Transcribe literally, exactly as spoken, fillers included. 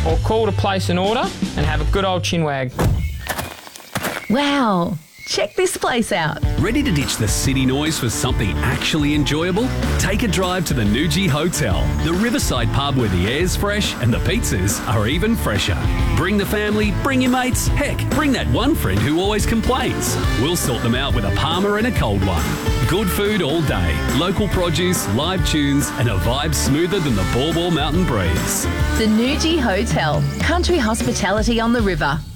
or call to place an order and have a good old chinwag. Wow, check this place out. Ready to ditch the city noise for something actually enjoyable? Take a drive to the Nuji Hotel, the riverside pub where the air's fresh and the pizzas are even fresher. Bring the family, bring your mates, heck, bring that one friend who always complains. We'll sort them out with a Palmer and a cold one. Good food all day, local produce, live tunes and a vibe smoother than the Bawbaw Mountain breeze. The Nuji Hotel, country hospitality on the river.